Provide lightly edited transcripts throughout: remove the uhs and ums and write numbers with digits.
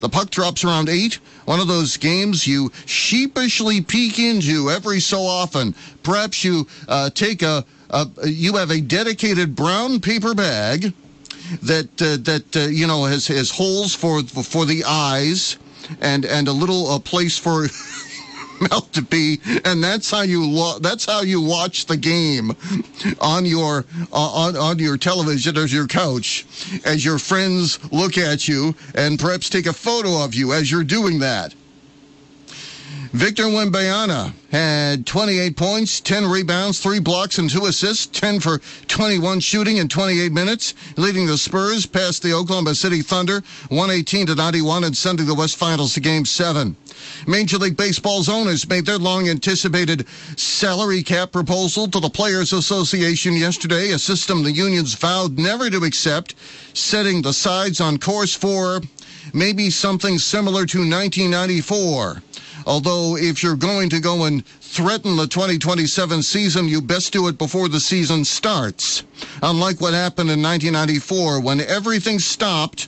The puck drops around 8. One of those games you sheepishly peek into every so often. Perhaps you you have a dedicated brown paper bag that has holes for the eyes and a little place for mouth to pee, and that's how you watch the game on your television or your couch as your friends look at you and perhaps take a photo of you as you're doing that. Victor Wembanyama had 28 points, 10 rebounds, 3 blocks, and 2 assists, 10 for 21 shooting in 28 minutes, leading the Spurs past the Oklahoma City Thunder 118-91 and sending the West Finals to Game 7. Major League Baseball's owners made their long-anticipated salary cap proposal to the Players Association yesterday, a system the unions vowed never to accept, setting the sides on course for maybe something similar to 1994. Although if you're going to go and threaten the 2027 season, you best do it before the season starts. Unlike what happened in 1994 when everything stopped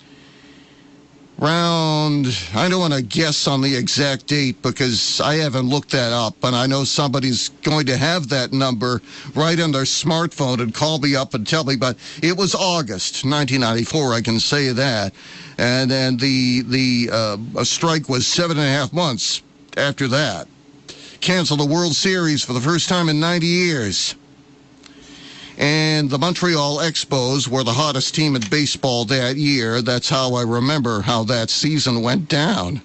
around, I don't want to guess on the exact date because I haven't looked that up, and I know somebody's going to have that number right on their smartphone and call me up and tell me, but it was August 1994, I can say that. And then the strike was 7.5 months after that. Canceled the World Series for the first time in 90 years. And the Montreal Expos were the hottest team in baseball that year. That's how I remember how that season went down.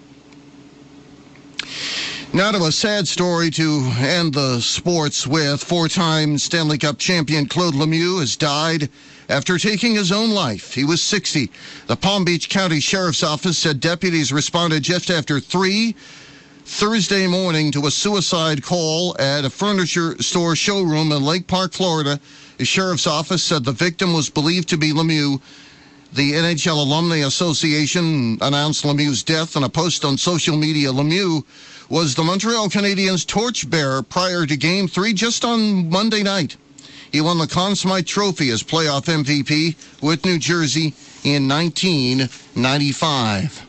Now to a sad story to end the sports with. 4-time Stanley Cup champion Claude Lemieux has died after taking his own life. He was 60. The Palm Beach County Sheriff's Office said deputies responded just after 3 Thursday morning to a suicide call at a furniture store showroom in Lake Park, Florida. The Sheriff's Office said the victim was believed to be Lemieux. The NHL Alumni Association announced Lemieux's death in a post on social media. Lemieux was the Montreal Canadiens' torchbearer prior to Game 3 just on Monday night. He won the Conn Smythe Trophy as playoff MVP with New Jersey in 1995.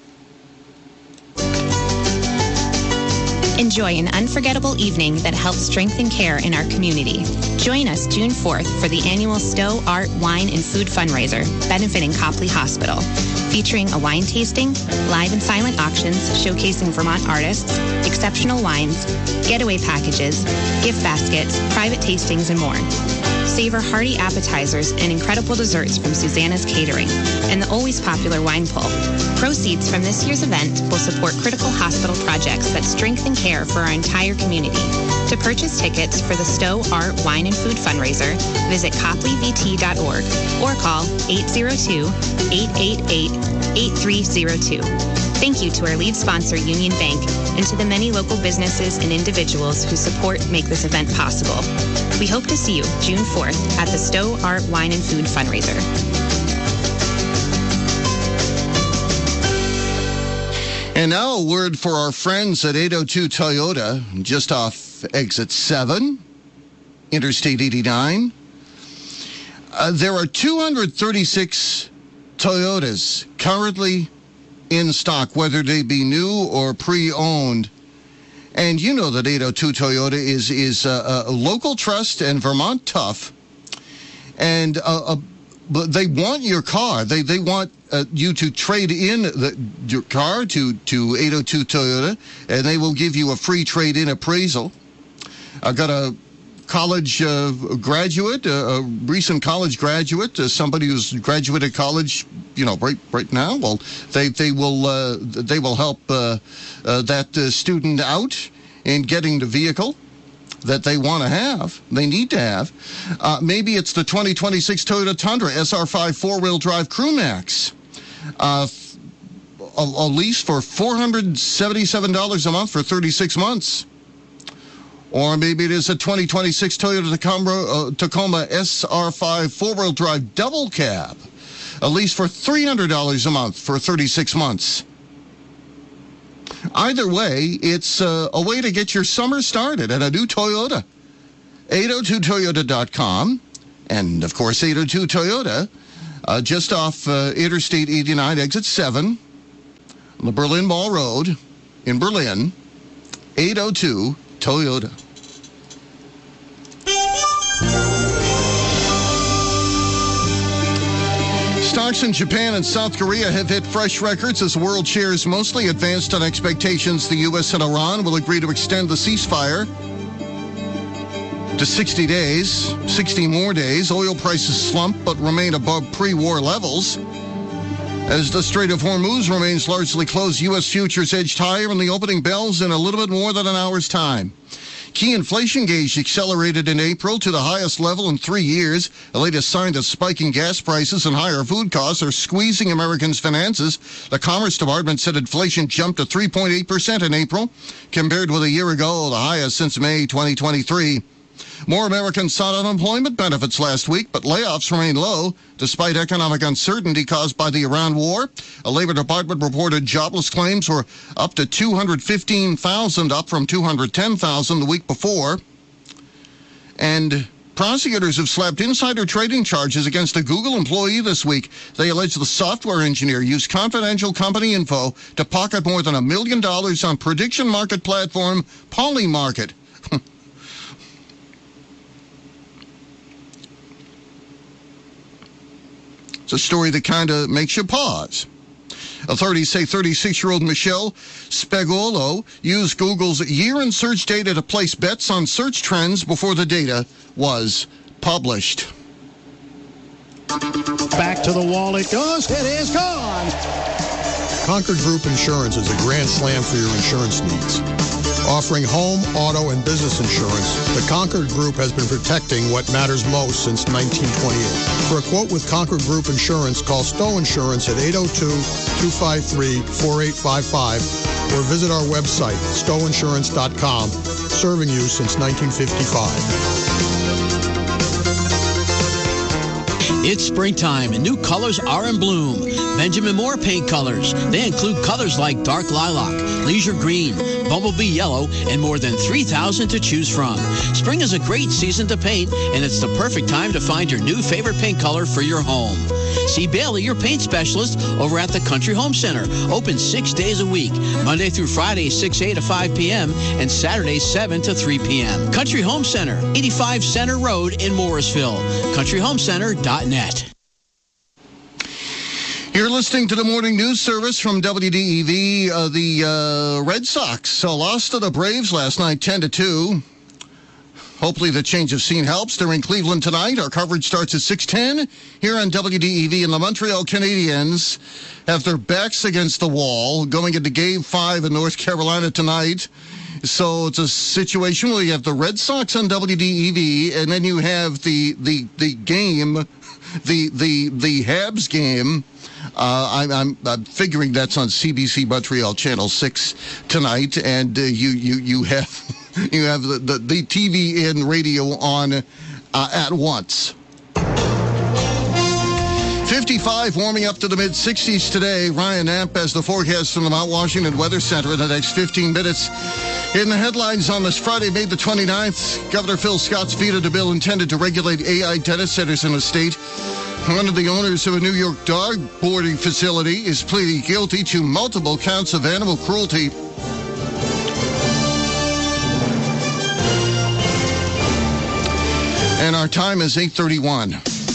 Enjoy an unforgettable evening that helps strengthen care in our community. Join us June 4th for the annual Stowe Art, Wine, and Food fundraiser benefiting Copley Hospital, featuring a wine tasting, live and silent auctions showcasing Vermont artists, exceptional wines, getaway packages, gift baskets, private tastings, and more. Savor hearty appetizers and incredible desserts from Susanna's Catering and the always popular wine pull. Proceeds from this year's event will support critical hospital projects that strengthen care for our entire community. To purchase tickets for the Stowe Art, Wine, and Food fundraiser, visit copleyvt.org or call 802-888-8302. Thank you to our lead sponsor, Union Bank, and to the many local businesses and individuals whose support make this event possible. We hope to see you June 4th at the Stowe Art, Wine, and Food fundraiser. And now a word for our friends at 802 Toyota, just off exit 7, Interstate 89. There are 236 Toyotas currently in stock, whether they be new or pre-owned. And you know that 802 Toyota is a local trust and Vermont tough. And but they want your car. They want you to trade in your car to 802 Toyota, and they will give you a free trade-in appraisal. I got a college graduate, a recent college graduate, somebody who's graduated college, right now. Well, they will help that student out in getting the vehicle that they want to have, they need to have. Maybe it's the 2026 Toyota Tundra SR5 4-wheel drive Crew Max. A lease for $477 a month for 36 months. Or maybe it is a 2026 Toyota Tacoma SR5 4-wheel drive double cab. A lease for $300 a month for 36 months. Either way, it's a way to get your summer started at a new Toyota. 802toyota.com. And, of course, 802 Toyota, just off Interstate 89, exit 7, on the Berlin Mall Road in Berlin, 802 Toyota. Stocks in Japan and South Korea have hit fresh records as world shares mostly advanced on expectations the U.S. and Iran will agree to extend the ceasefire to 60 days, 60 more days. Oil prices slump but remain above pre-war levels. As the Strait of Hormuz remains largely closed, U.S. futures edged higher in the opening bells in a little bit more than an hour's time. Key inflation gauge accelerated in April to the highest level in 3 years. The latest sign that spiking gas prices and higher food costs are squeezing Americans' finances. The Commerce Department said inflation jumped to 3.8% in April, compared with a year ago, the highest since May 2023. More Americans sought unemployment benefits last week, but layoffs remain low despite economic uncertainty caused by the Iran war. A Labor Department reported jobless claims were up to 215,000, up from 210,000 the week before. And prosecutors have slapped insider trading charges against a Google employee this week. They allege the software engineer used confidential company info to pocket more than $1 million on prediction market platform Polymarket. It's a story that kind of makes you pause. Authorities say 36-year-old Michelle Spagolo used Google's year-end search data to place bets on search trends before the data was published. Back to the wall it goes. It is gone. Concord Group Insurance is a grand slam for your insurance needs. Offering home, auto, and business insurance, the Concord Group has been protecting what matters most since 1928. For a quote with Concord Group Insurance, call Stowe Insurance at 802-253-4855 or visit our website, stoweinsurance.com, serving you since 1955. It's springtime and new colors are in bloom. Benjamin Moore paint colors. They include colors like dark lilac, leisure green, bumblebee yellow, and more than 3,000 to choose from. Spring is a great season to paint, and it's the perfect time to find your new favorite paint color for your home. See Bailey, your paint specialist, over at the Country Home Center. Open 6 days a week, Monday through Friday, 6 a.m. to 5 p.m., and Saturdays, 7 to 3 p.m. Country Home Center, 85 Center Road in Morrisville. CountryHomeCenter.net. You're listening to the morning news service from WDEV. The Red Sox lost to the Braves last night, 10-2. Hopefully the change of scene helps. They're in Cleveland tonight. Our coverage starts at 6:10 here on WDEV, and the Montreal Canadiens have their backs against the wall going into Game 5 in North Carolina tonight. So it's a situation where you have the Red Sox on WDEV, and then you have the game, the Habs game. I'm figuring that's on CBC Montreal Channel 6 tonight, and you have the TV and radio on at once. 55, warming up to the mid-60s today. Ryan Knapp has the forecast from the Mount Washington Weather Center in the next 15 minutes. In the headlines on this Friday, May the 29th, Governor Phil Scott's vetoed a bill intended to regulate AI dentist centers in the state. One of the owners of a New York dog boarding facility is pleading guilty to multiple counts of animal cruelty. And our time is 8:31.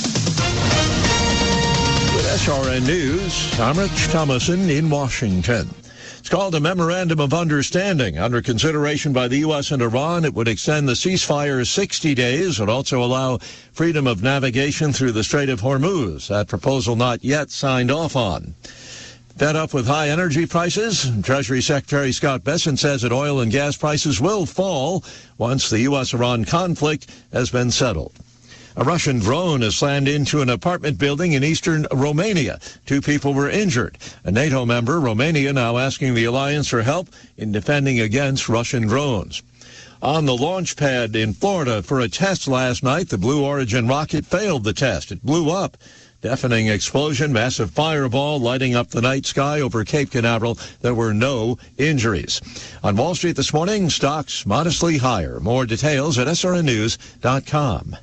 With SRN News, I'm Rich Thomason in Washington. It's called a Memorandum of Understanding. Under consideration by the U.S. and Iran, it would extend the ceasefire 60 days and also allow freedom of navigation through the Strait of Hormuz. That proposal not yet signed off on. Fed up with high energy prices, Treasury Secretary Scott Bessent says that oil and gas prices will fall once the U.S.-Iran conflict has been settled. A Russian drone has slammed into an apartment building in eastern Romania. 2 people were injured. A NATO member, Romania, now asking the alliance for help in defending against Russian drones. On the launch pad in Florida for a test last night, the Blue Origin rocket failed the test. It blew up. Deafening explosion, massive fireball lighting up the night sky over Cape Canaveral. There were no injuries. On Wall Street this morning, stocks modestly higher. More details at srnnews.com.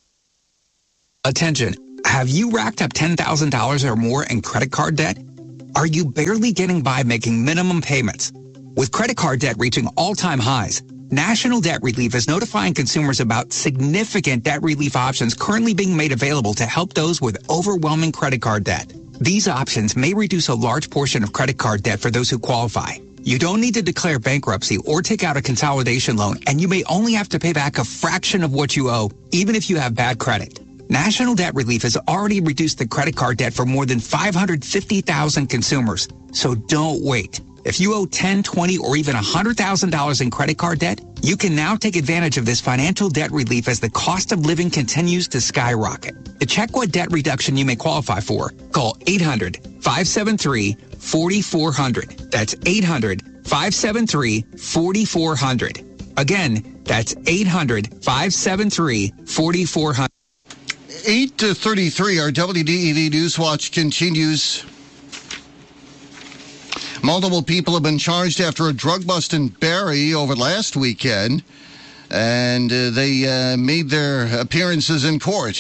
Attention, have you racked up $10,000 or more in credit card debt? Are you barely getting by making minimum payments? With credit card debt reaching all-time highs, National Debt Relief is notifying consumers about significant debt relief options currently being made available to help those with overwhelming credit card debt. These options may reduce a large portion of credit card debt for those who qualify. You don't need to declare bankruptcy or take out a consolidation loan, and you may only have to pay back a fraction of what you owe, even if you have bad credit. National Debt Relief has already reduced the credit card debt for more than 550,000 consumers. So don't wait. If you owe $10, $20, or even $100,000 in credit card debt, you can now take advantage of this financial debt relief as the cost of living continues to skyrocket. To check what debt reduction you may qualify for, call 800-573-4400. That's 800-573-4400. Again, that's 800-573-4400. 8:33, our WDEV News Watch continues. Multiple people have been charged after a drug bust in Barrie over last weekend, and they made their appearances in court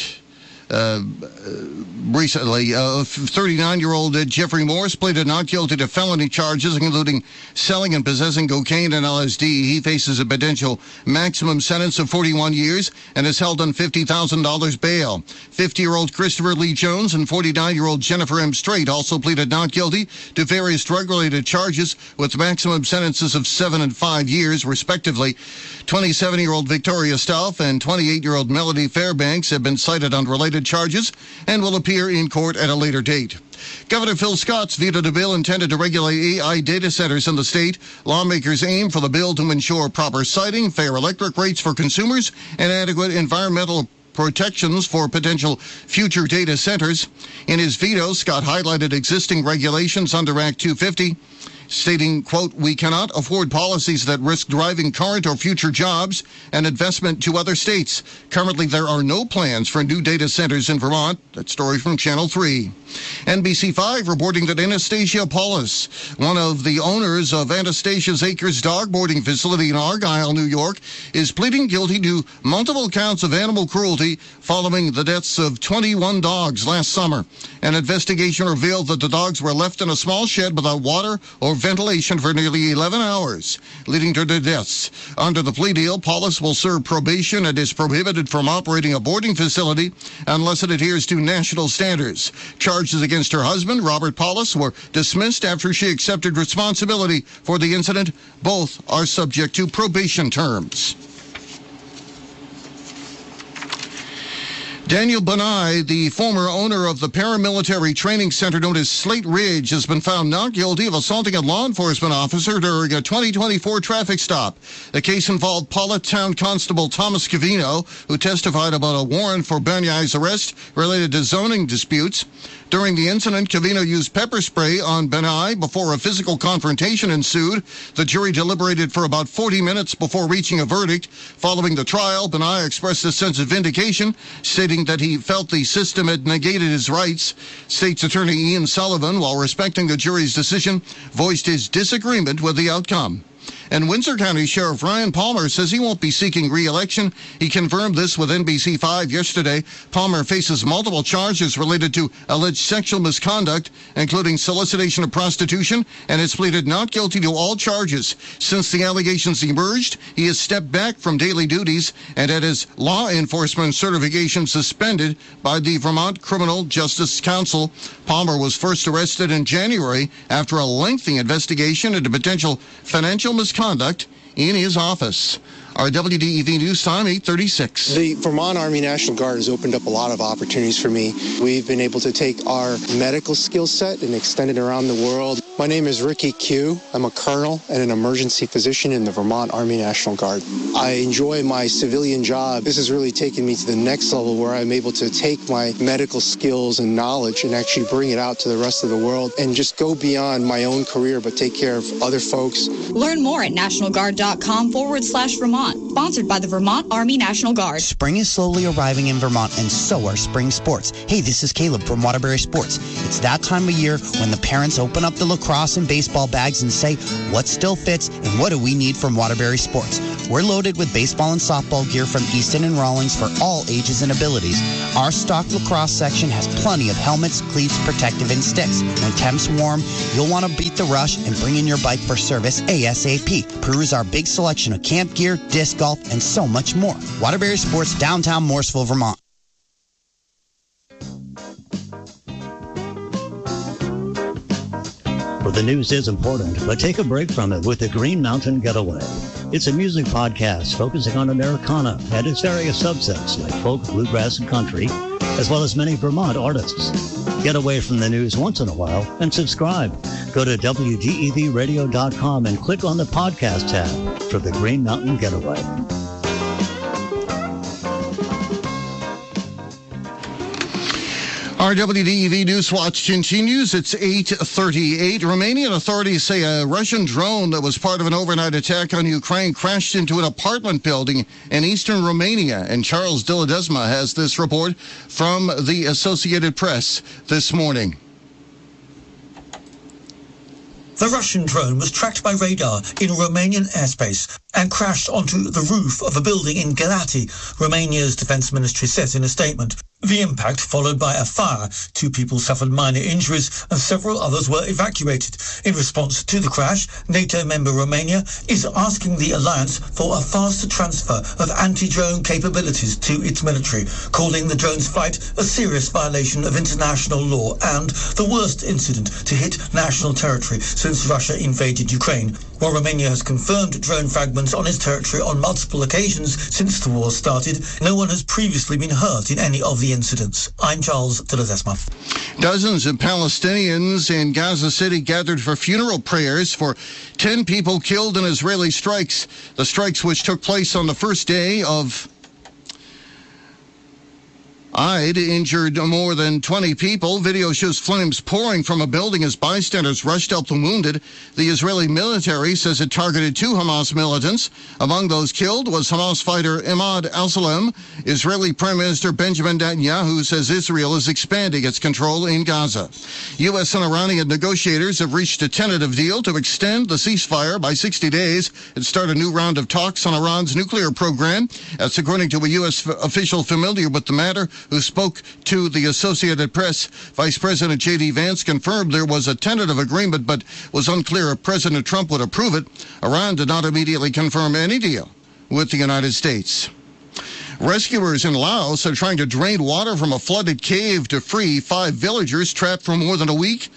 recently. 39-year-old Jeffrey Morse pleaded not guilty to felony charges, including selling and possessing cocaine and LSD. He faces a potential maximum sentence of 41 years and is held on $50,000 bail. 50-year-old Christopher Lee Jones and 49-year-old Jennifer M. Strait also pleaded not guilty to various drug-related charges with maximum sentences of 7 and 5 years, respectively. 27-year-old Victoria Stauff and 28-year-old Melody Fairbanks have been cited on related charges and will appear in court at a later date. Governor Phil Scott's vetoed a bill intended to regulate AI data centers in the state. Lawmakers aim for the bill to ensure proper siting, fair electric rates for consumers, and adequate environmental protections for potential future data centers. In his veto, Scott highlighted existing regulations under Act 250, stating, quote, "We cannot afford policies that risk driving current or future jobs and investment to other states. Currently, there are no plans for new data centers in Vermont." That story from Channel 3. NBC5 reporting that Anastasia Paulus, one of the owners of Anastasia's Acres dog boarding facility in Argyle, New York, is pleading guilty to multiple counts of animal cruelty following the deaths of 21 dogs last summer. An investigation revealed that the dogs were left in a small shed without water or ventilation for nearly 11 hours, leading to their deaths. Under the plea deal, Paulus will serve probation and is prohibited from operating a boarding facility unless it adheres to national standards. Charges against her husband, Robert Paulus, were dismissed after she accepted responsibility for the incident. Both are subject to probation terms. Daniel Benai, the former owner of the paramilitary training center known as Slate Ridge, has been found not guilty of assaulting a law enforcement officer during a 2024 traffic stop. The case involved Paulette Town Constable Thomas Cavino, who testified about a warrant for Benai's arrest related to zoning disputes. During the incident, Cavino used pepper spray on Benai before a physical confrontation ensued. The jury deliberated for about 40 minutes before reaching a verdict. Following the trial, Benai expressed a sense of vindication, stating that he felt the system had negated his rights. State's Attorney Ian Sullivan, while respecting the jury's decision, voiced his disagreement with the outcome. And Windsor County Sheriff Ryan Palmer says he won't be seeking re-election. He confirmed this with NBC5 yesterday. Palmer faces multiple charges related to alleged sexual misconduct, including solicitation of prostitution, and has pleaded not guilty to all charges. Since the allegations emerged, he has stepped back from daily duties and had his law enforcement certification suspended by the Vermont Criminal Justice Council. Palmer was first arrested in January after a lengthy investigation into potential financial misconduct in his office. Our WDEV News Time, 8:36. The Vermont Army National Guard has opened up a lot of opportunities for me. We've been able to take our medical skill set and extend it around the world. My name is Ricky Q. I'm a colonel and an emergency physician in the Vermont Army National Guard. I enjoy my civilian job. This has really taken me to the next level where I'm able to take my medical skills and knowledge and actually bring it out to the rest of the world and just go beyond my own career but take care of other folks. Learn more at NationalGuard.com/Vermont. Vermont, sponsored by the Vermont Army National Guard. Spring is slowly arriving in Vermont, and so are spring sports. Hey, this is Caleb from Waterbury Sports. It's that time of year when the parents open up the lacrosse and baseball bags and say, what still fits and what do we need from Waterbury Sports? We're loaded with baseball and softball gear from Easton and Rawlings for all ages and abilities. Our stock lacrosse section has plenty of helmets, cleats, protective, and sticks. When temps warm, you'll want to beat the rush and bring in your bike for service ASAP. Peruse our big selection of camp gear, disc golf, and so much more. Waterbury Sports, downtown Morrisville, Vermont. Well, the news is important, but take a break from it with the Green Mountain Getaway. It's a music podcast focusing on Americana and its various subsets like folk, bluegrass, and country, as well as many Vermont artists. Get away from the news once in a while and subscribe. Go to WDEVradio.com and click on the podcast tab for the Green Mountain Getaway. Our WDEV Newswatch continues. It's 8:38. Romanian authorities say a Russian drone that was part of an overnight attack on Ukraine crashed into an apartment building in eastern Romania. And Charles de Ledesma has this report from the Associated Press this morning. The Russian drone was tracked by radar in Romanian airspace and crashed onto the roof of a building in Galati, Romania's defense ministry says in a statement. The impact followed by a fire. 2 people suffered minor injuries and several others were evacuated. In response to the crash, NATO member Romania is asking the alliance for a faster transfer of anti-drone capabilities to its military, calling the drone's flight a serious violation of international law and the worst incident to hit national territory since Russia invaded Ukraine. While Romania has confirmed drone fragments on its territory on multiple occasions since the war started, no one has previously been hurt in any of the incidents. I'm Charles de Ledesma. Dozens of Palestinians in Gaza City gathered for funeral prayers for 10 people killed in Israeli strikes. The strikes, which took place on the first day of Eid, injured more than 20 people. Video shows flames pouring from a building as bystanders rushed help the wounded. The Israeli military says it targeted 2 Hamas militants. Among those killed was Hamas fighter Imad al-Salem. Israeli Prime Minister Benjamin Netanyahu says Israel is expanding its control in Gaza. U.S. and Iranian negotiators have reached a tentative deal to extend the ceasefire by 60 days and start a new round of talks on Iran's nuclear program. That's according to a U.S. official familiar with the matter, who spoke to the Associated Press. Vice President J.D. Vance confirmed there was a tentative agreement, but was unclear if President Trump would approve it. Iran did not immediately confirm any deal with the United States. Rescuers in Laos are trying to drain water from a flooded cave to free 5 villagers trapped for more than a week.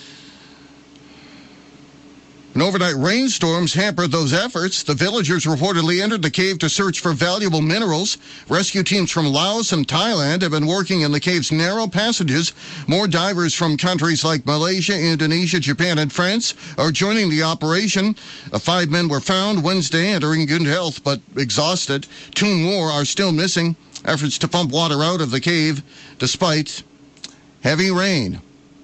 An overnight rainstorms hampered those efforts. The villagers reportedly entered the cave to search for valuable minerals. Rescue teams from Laos and Thailand have been working in the cave's narrow passages. More divers from countries like Malaysia, Indonesia, Japan, and France are joining the operation. 5 men were found Wednesday and are in good health but exhausted. 2 more are still missing. Efforts to pump water out of the cave despite heavy rain.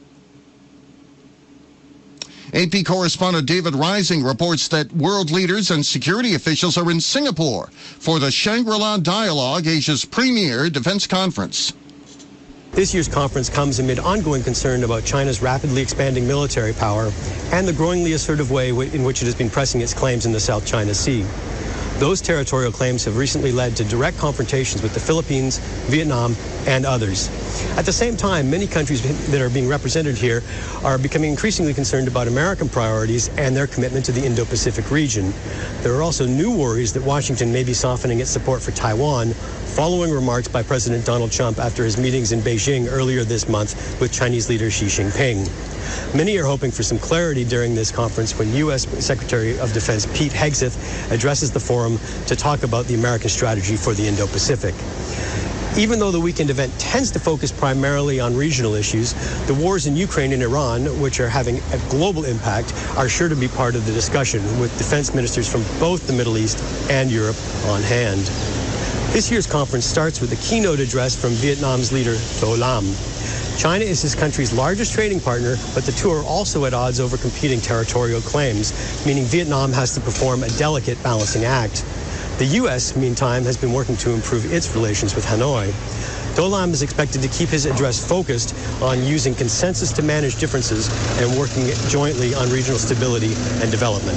AP correspondent David Rising reports that world leaders and security officials are in Singapore for the Shangri-La Dialogue, Asia's premier defense conference. This year's conference comes amid ongoing concern about China's rapidly expanding military power and the growingly assertive way in which it has been pressing its claims in the South China Sea. Those territorial claims have recently led to direct confrontations with the Philippines, Vietnam, and others. At the same time, many countries that are being represented here are becoming increasingly concerned about American priorities and their commitment to the Indo-Pacific region. There are also new worries that Washington may be softening its support for Taiwan following remarks by President Donald Trump after his meetings in Beijing earlier this month with Chinese leader Xi Jinping. Many are hoping for some clarity during this conference when U.S. Secretary of Defense Pete Hegseth addresses the forum to talk about the American strategy for the Indo-Pacific. Even though the weekend event tends to focus primarily on regional issues, the wars in Ukraine and Iran, which are having a global impact, are sure to be part of the discussion, with defense ministers from both the Middle East and Europe on hand. This year's conference starts with a keynote address from Vietnam's leader, To Lam. China is his country's largest trading partner, but the two are also at odds over competing territorial claims, meaning Vietnam has to perform a delicate balancing act. The U.S., meantime, has been working to improve its relations with Hanoi. Do Lam is expected to keep his address focused on using consensus to manage differences and working jointly on regional stability and development.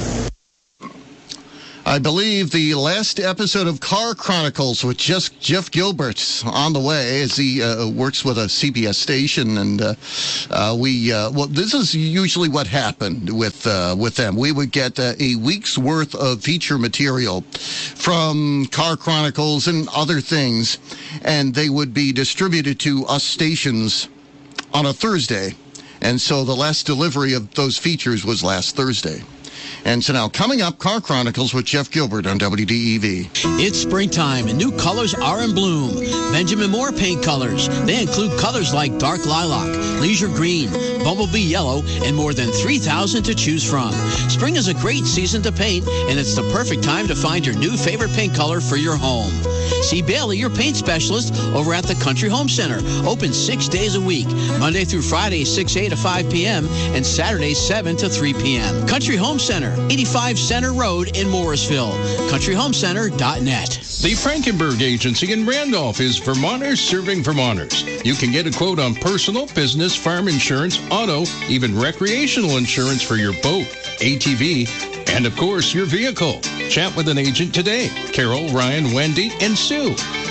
I believe the last episode of Car Chronicles with just Jeff Gilbert on the way as he works with a CBS station. And well, this is usually what happened with them. We would get a week's worth of feature material from Car Chronicles and other things, and they would be distributed to us stations on a Thursday. And so the last delivery of those features was last Thursday. And so now, coming up, Car Chronicles with Jeff Gilbert on WDEV. It's springtime, and new colors are in bloom. Benjamin Moore paint colors. They include colors like dark lilac, leisure green, bumblebee yellow, and more than 3,000 to choose from. Spring is a great season to paint, and it's the perfect time to find your new favorite paint color for your home. See Bailey, your paint specialist, over at the Country Home Center. Open 6 days a week, Monday through Friday, 6 a.m. to 5 p.m., and Saturdays, 7 to 3 p.m. Country Home Center, 85 Center Road in Morrisville. CountryHomeCenter.net. The Frankenberg Agency in Randolph is Vermonters serving Vermonters. You can get a quote on personal, business, farm insurance, auto, even recreational insurance for your boat, ATV, and of course, your vehicle. Chat with an agent today. Carol, Ryan, Wendy, and Sue.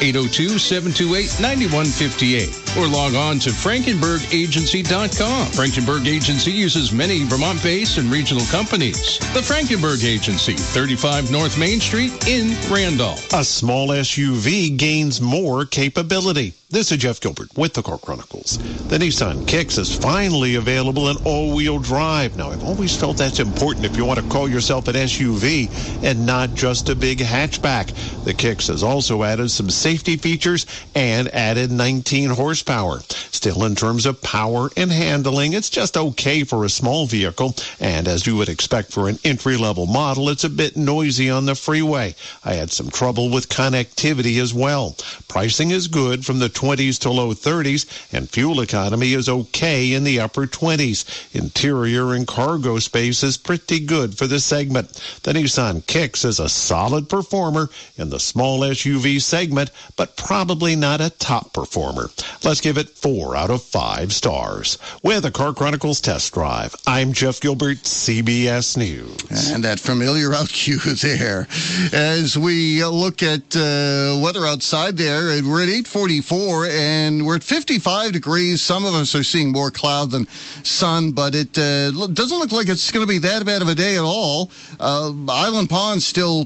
802-728-9158. Or log on to FrankenbergAgency.com. Frankenberg Agency uses many Vermont-based and regional companies. The Frankenberg Agency, 35 North Main Street in Randolph. A small SUV gains more capability. This is Jeff Gilbert with the Car Chronicles. The Nissan Kicks is finally available in all-wheel drive. Now, I've always felt that's important if you want to call yourself an SUV and not just a big hatchback. The Kicks has also added some safety features and added 19 horsepower. Still, in terms of power and handling, it's just okay for a small vehicle. And as you would expect for an entry-level model, it's a bit noisy on the freeway. I had some trouble with connectivity as well. Pricing is good from the 20s to low 30s, and fuel economy is okay in the upper 20s. Interior and cargo space is pretty good for the segment. The Nissan Kicks is a solid performer in the small SUV segment, but probably not a top performer. Let's give it 4 out of 5 stars. With a Car Chronicles test drive, I'm Jeff Gilbert, CBS News. And that familiar out cue there. As we look at weather outside there, we're at 8:44 and we're at 55 degrees. Some of us are seeing more cloud than sun, but it doesn't look like it's going to be that bad of a day at all. Island Pond still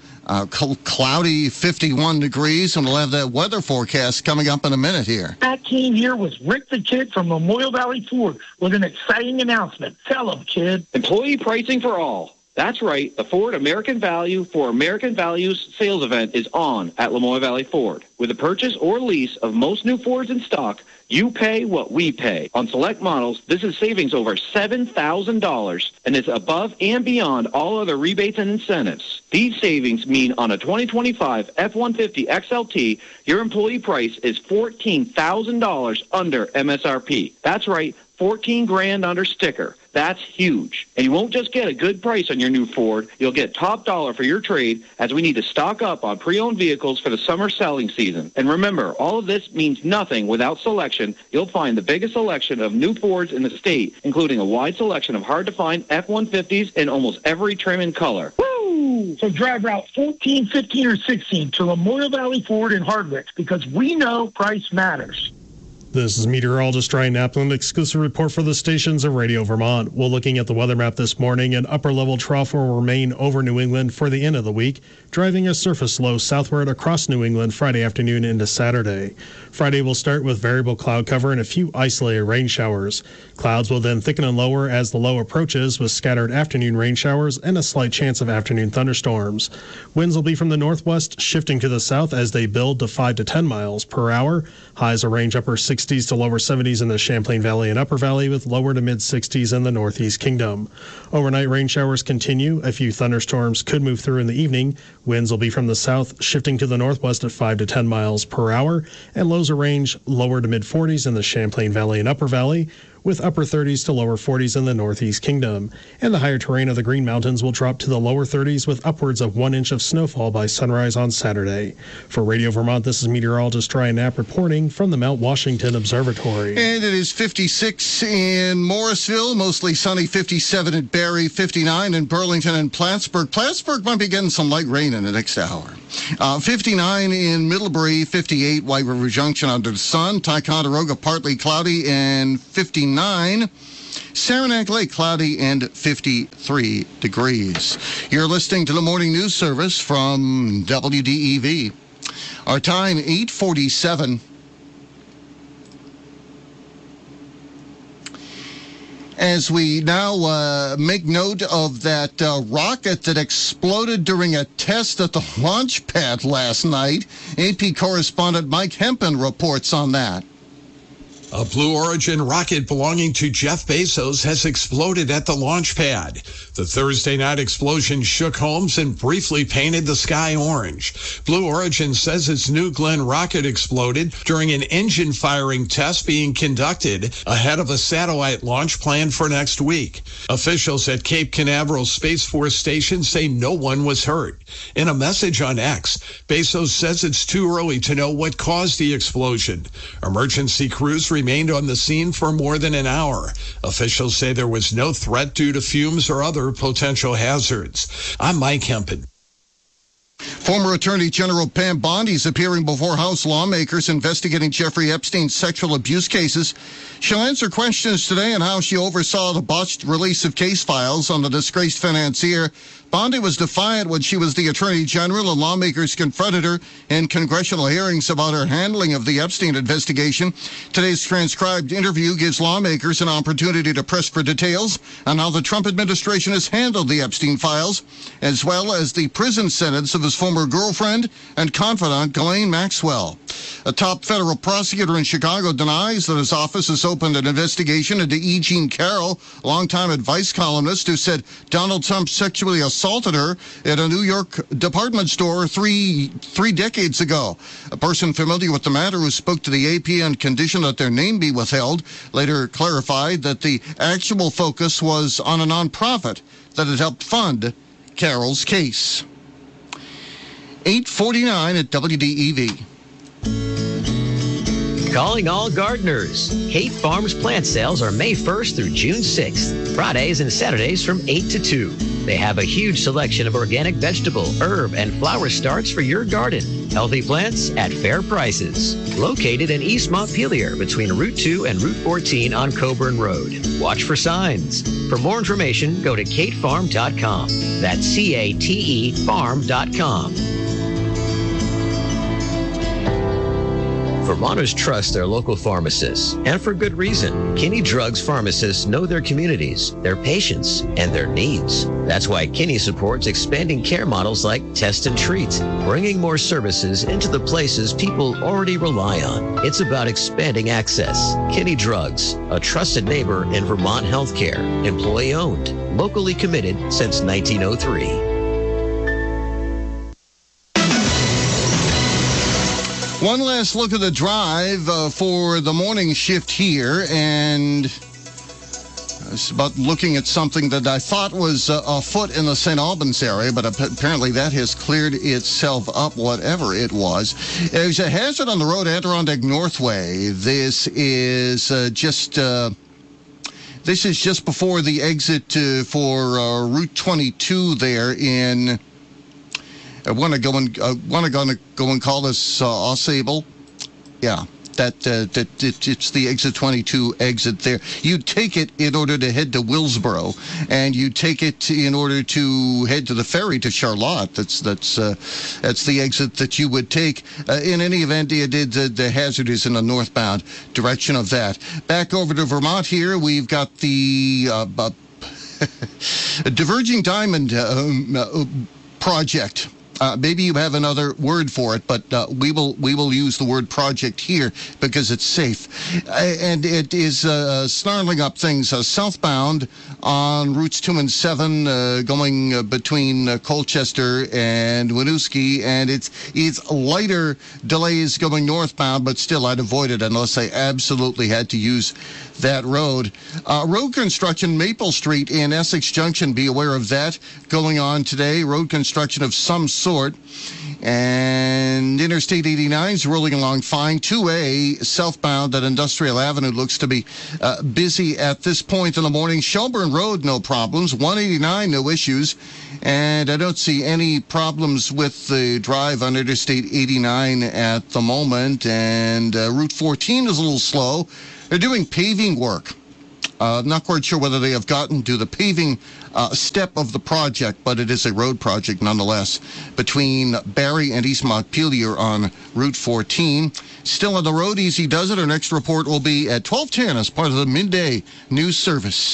cloudy, 51 degrees, and we'll have that weather forecast coming up in a minute here. That team here was Rick the Kid from Memorial Valley Ford with an exciting announcement. Tell him, kid. Employee pricing for all. That's right. The Ford American Value for American Values sales event is on at Lamoille Valley Ford. With a purchase or lease of most new Fords in stock, you pay what we pay. On select models, this is savings over $7,000, and it's above and beyond all other rebates and incentives. These savings mean on a 2025 F-150 XLT, your employee price is $14,000 under MSRP. That's right, $14,000 under sticker. That's huge. And you won't just get a good price on your new Ford. You'll get top dollar for your trade, as we need to stock up on pre-owned vehicles for the summer selling season. And remember, all of this means nothing without selection. You'll find the biggest selection of new Fords in the state, including a wide selection of hard-to-find F-150s in almost every trim and color. Woo! So drive Route 14, 15, or 16 to Memorial Valley Ford in Hardwick, because we know price matters. This is meteorologist Ryan Naplin, exclusive report for the stations of Radio Vermont. We're looking at the weather map this morning. An upper-level trough will remain over New England for the end of the week, driving a surface low southward across New England Friday afternoon into Saturday. Friday will start with variable cloud cover and a few isolated rain showers. Clouds will then thicken and lower as the low approaches, with scattered afternoon rain showers and a slight chance of afternoon thunderstorms. Winds will be from the northwest, shifting to the south as they build to 5 to 10 miles per hour. Highs will range upper 60s to lower 70s in the Champlain Valley and Upper Valley, with lower to mid 60s in the Northeast Kingdom. Overnight rain showers continue. A few thunderstorms could move through in the evening. Winds will be from the south, shifting to the northwest at 5 to 10 miles per hour, and lows will range lower to mid 40s in the Champlain Valley and Upper Valley. with upper 30s to lower 40s in the Northeast Kingdom. And the higher terrain of the Green Mountains will drop to the lower 30s with upwards of 1 inch of snowfall by sunrise on Saturday. For Radio Vermont, this is meteorologist Ryan Knapp reporting from the Mount Washington Observatory. And it is 56 in Morrisville, mostly sunny, 57 at Barrie, 59 in Burlington and Plattsburgh. Plattsburgh might be getting some light rain in the next hour. 59 in Middlebury, 58 White River Junction under the sun. Ticonderoga partly cloudy and 59. Saranac Lake cloudy and 53 degrees. You're listening to the Morning News Service from WDEV. Our time, 8:47. As we now make note of that rocket that exploded during a test at the launch pad last night, AP correspondent Mike Hempen reports on that. A Blue Origin rocket belonging to Jeff Bezos has exploded at the launch pad. The Thursday night explosion shook homes and briefly painted the sky orange. Blue Origin says its New Glenn rocket exploded during an engine firing test being conducted ahead of a satellite launch planned for next week. Officials at Cape Canaveral Space Force Station say no one was hurt. In a message on X, Bezos says it's too early to know what caused the explosion. Emergency crews remained on the scene for more than an hour. Officials say there was no threat due to fumes or other potential hazards. I'm Mike Hempen. Former Attorney General Pam Bondi is appearing before House lawmakers investigating Jeffrey Epstein's sexual abuse cases. She'll answer questions today on how she oversaw the botched release of case files on the disgraced financier. Bondi was defiant when she was the Attorney General, and lawmakers confronted her in congressional hearings about her handling of the Epstein investigation. Today's transcribed interview gives lawmakers an opportunity to press for details on how the Trump administration has handled the Epstein files, as well as the prison sentence of his former girlfriend and confidant, Ghislaine Maxwell. A top federal prosecutor in Chicago denies that his office has opened an investigation into E. Jean Carroll, longtime advice columnist who said Donald Trump sexually assaulted her at a New York department store three decades ago. A person familiar with the matter who spoke to the AP on condition that their name be withheld later clarified that the actual focus was on a nonprofit that had helped fund Carroll's case. 8:49 at WDEV. Calling all gardeners. Kate Farms plant sales are May 1st through June 6th. Fridays and Saturdays from 8 to 2. They have a huge selection of organic vegetable, herb, and flower starts for your garden. Healthy plants at fair prices. Located in East Montpelier between Route 2 and Route 14 on Coburn Road. Watch for signs. For more information, go to katefarm.com. That's CATE farm.com. Vermonters trust their local pharmacists, and for good reason. Kinney Drugs pharmacists know their communities, their patients, and their needs. That's why Kinney supports expanding care models like Test and Treat, bringing more services into the places people already rely on. It's about expanding access. Kinney Drugs, a trusted neighbor in Vermont healthcare, employee-owned, locally committed since 1903. One last look at the drive for the morning shift here, and it's about looking at something that I thought was afoot in the St. Albans area, but apparently that has cleared itself up, whatever it was. There's a hazard on the road Adirondack Northway. This is just before the exit for Route 22 there in... I want to go and call this Ausable. Yeah, it's the exit 22 exit there. You take it in order to head to Willsboro, and you take it in order to head to the ferry to Charlotte. That's the exit that you would take. In any event, the hazard is in the northbound direction of that. Back over to Vermont here, we've got the Diverging Diamond project. Maybe you have another word for it, but we will use the word project here because it's safe. And it is snarling up things southbound on routes 2 and 7 going between Colchester and Winooski, and it's lighter delays going northbound, but still I'd avoid it unless I absolutely had to use that road. Road construction, Maple Street in Essex Junction, be aware of that going on today. Road construction of some sort. And Interstate 89 is rolling along fine. 2A southbound at Industrial Avenue looks to be busy at this point in the morning. Shelburne Road, no problems. 189, no issues. And I don't see any problems with the drive on Interstate 89 at the moment. And Route 14 is a little slow. They're doing paving work. Not quite sure whether they have gotten to the paving step of the project, but it is a road project nonetheless between Barrie and East Montpelier on Route 14. Still on the road, easy does it. Our next report will be at 12:10 as part of the midday news service.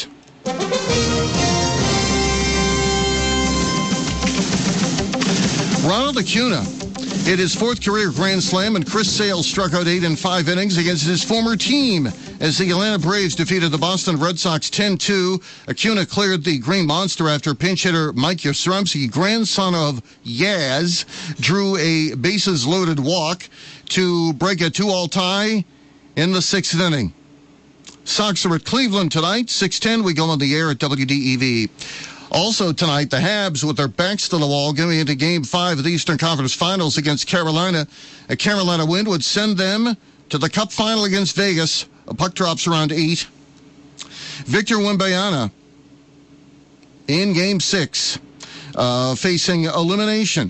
Ronald Acuna hit his 4th career Grand Slam, and Chris Sale struck out 8 in 5 innings against his former team as the Atlanta Braves defeated the Boston Red Sox 10-2. Acuna cleared the Green Monster after pinch hitter Mike Yastrzemski, grandson of Yaz, drew a bases-loaded walk to break a 2-all tie in the 6th inning. Sox are at Cleveland tonight, 6:10. We go on the air at WDEV. Also tonight, the Habs, with their backs to the wall, going into Game 5 of the Eastern Conference Finals against Carolina. A Carolina win would send them to the Cup Final against Vegas. A puck drops around 8. Victor Wembanyama in Game 6, facing elimination.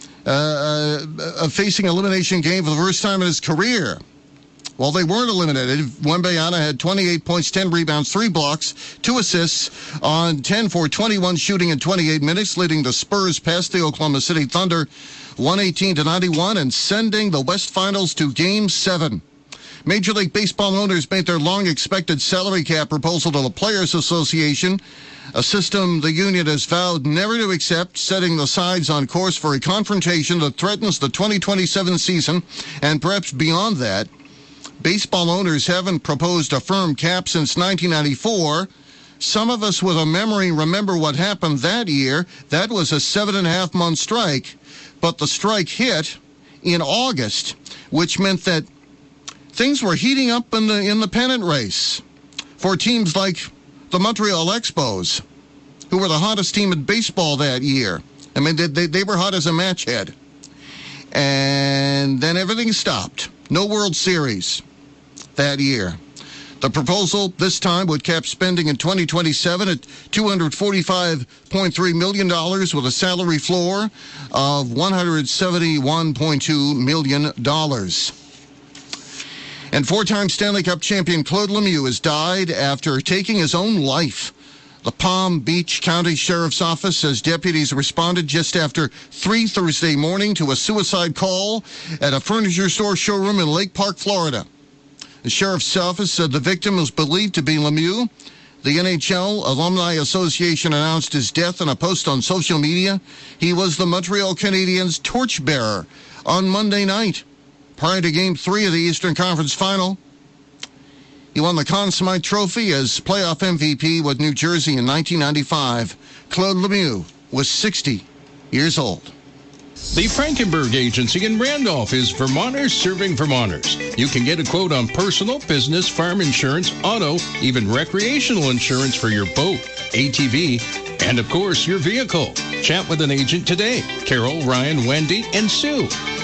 Facing elimination game for the first time in his career. Well, they weren't eliminated. Wembanyama had 28 points, 10 rebounds, 3 blocks, 2 assists on 10 for 21 shooting in 28 minutes, leading the Spurs past the Oklahoma City Thunder 118-91 and sending the West Finals to Game 7. Major League Baseball owners made their long-expected salary cap proposal to the Players Association, a system the union has vowed never to accept, setting the sides on course for a confrontation that threatens the 2027 season and perhaps beyond that. Baseball owners haven't proposed a firm cap since 1994. Some of us with a memory remember what happened that year. That was a 7.5-month strike. But the strike hit in August, which meant that things were heating up in the pennant race for teams like the Montreal Expos, who were the hottest team in baseball that year. I mean, they were hot as a match head. And then everything stopped. No World Series that year. The proposal this time would cap spending in 2027 at $245.3 million with a salary floor of $171.2 million. And 4-time Stanley Cup champion Claude Lemieux has died after taking his own life. The Palm Beach County Sheriff's Office says deputies responded just after 3 Thursday morning to a suicide call at a furniture store showroom in Lake Park, Florida. The Sheriff's Office said the victim was believed to be Lemieux. The NHL Alumni Association announced his death in a post on social media. He was the Montreal Canadiens' torchbearer on Monday night prior to Game 3 of the Eastern Conference Final. He won the Conn Smythe Trophy as playoff MVP with New Jersey in 1995. Claude Lemieux was 60 years old. The Frankenberg Agency in Randolph is Vermonters serving Vermonters. You can get a quote on personal, business, farm insurance, auto, even recreational insurance for your boat, ATV, and of course your vehicle. Chat with an agent today. Carol, Ryan, Wendy, and Sue.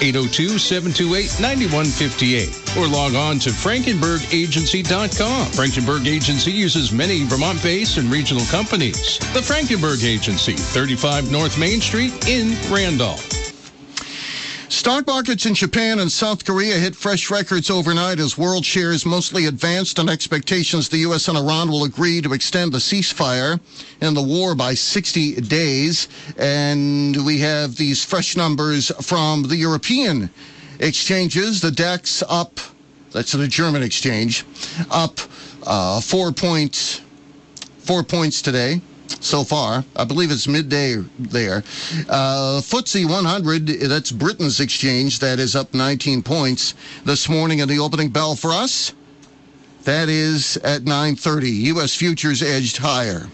802-728-9158. Or log on to FrankenbergAgency.com. Frankenberg Agency uses many Vermont-based and regional companies. The Frankenberg Agency, 35 North Main Street in Randolph. Stock markets in Japan and South Korea hit fresh records overnight as world shares mostly advanced on expectations the U.S. and Iran will agree to extend the ceasefire in the war by 60 days. And we have these fresh numbers from the European exchanges. The DAX up, that's the German exchange, up 4 points today. so far. I believe it's midday there. FTSE 100, that's Britain's exchange, that is up 19 points this morning in the opening bell for us. That is at 9:30. U.S. futures edged higher.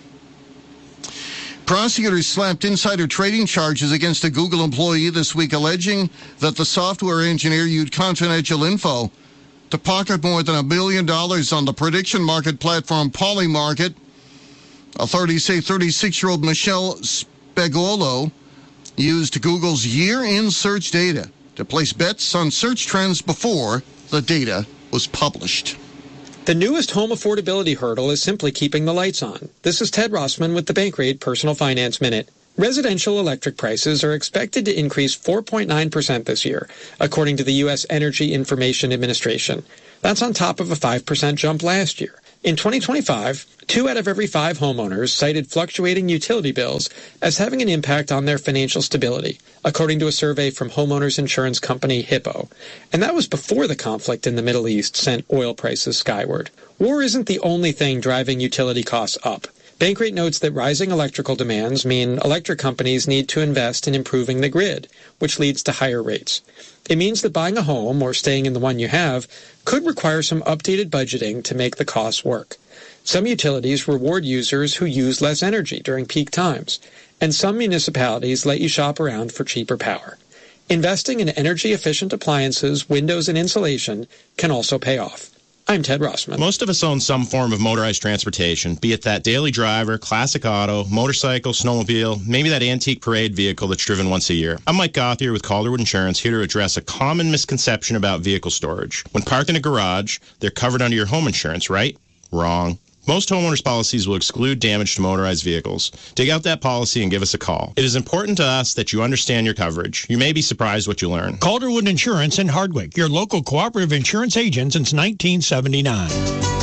Prosecutors slapped insider trading charges against a Google employee this week, alleging that the software engineer used confidential info to pocket more than $1 billion on the prediction market platform Polymarket. Authorities say 36-year-old Michelle Spagolo used Google's year-end search data to place bets on search trends before the data was published. The newest home affordability hurdle is simply keeping the lights on. This is Ted Rossman with the Bankrate Personal Finance Minute. Residential electric prices are expected to increase 4.9% this year, according to the U.S. Energy Information Administration. That's on top of a 5% jump last year. In 2025, 2 out of every 5 homeowners cited fluctuating utility bills as having an impact on their financial stability, according to a survey from homeowners insurance company Hippo. And that was before the conflict in the Middle East sent oil prices skyward. War isn't the only thing driving utility costs up. Bankrate notes that rising electrical demands mean electric companies need to invest in improving the grid, which leads to higher rates. It means that buying a home or staying in the one you have could require some updated budgeting to make the costs work. Some utilities reward users who use less energy during peak times, and some municipalities let you shop around for cheaper power. Investing in energy-efficient appliances, windows, and insulation can also pay off. I'm Ted Rossman. Most of us own some form of motorized transportation, be it that daily driver, classic auto, motorcycle, snowmobile, maybe that antique parade vehicle that's driven once a year. I'm Mike Gothier with Calderwood Insurance, here to address a common misconception about vehicle storage. When parked in a garage, they're covered under your home insurance, right? Wrong. Most homeowners' policies will exclude damage to motorized vehicles. Dig out that policy and give us a call. It is important to us that you understand your coverage. You may be surprised what you learn. Calderwood Insurance in Hardwick, your local cooperative insurance agent since 1979.